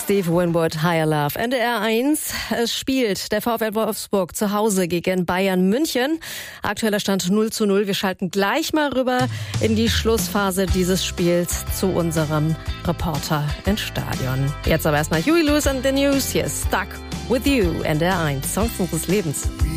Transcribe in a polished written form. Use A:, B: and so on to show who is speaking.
A: Steve Winwood, Higher Love. NDR 1, es spielt der VfL Wolfsburg zu Hause gegen Bayern München. Aktueller Stand 0:0. Wir schalten gleich mal rüber in die Schlussphase dieses Spiels zu unserem Reporter ins Stadion. Jetzt aber erstmal Huey Lewis and the News. Hier ist Stuck With You, NDR 1, Songs unseres Lebens.